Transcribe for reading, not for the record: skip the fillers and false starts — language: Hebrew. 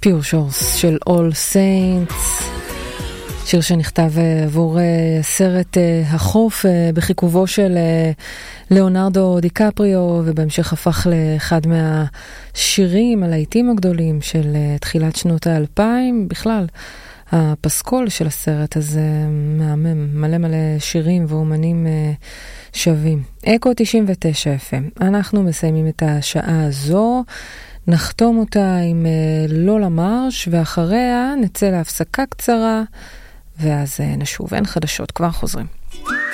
Pure Shores של All Saints, שיר שנכתב עבור סרט החוף בחיכובו של ליאונרדו דיקפריו, ובהמשך הפך לאחד מהשירים הלהיטים הגדולים של תחילת שנות ה-2000. בכלל, הפסקול של הסרט הזה מהמם, מלא מלא שירים ואומנים שווים. אקו 99 FM. אנחנו מסיימים את השעה הזו, נחתום אותה עם לולה מרש, ואחריה נצא להפסקה קצרה, ואז נשוב. אין חדשות, כבר חוזרים.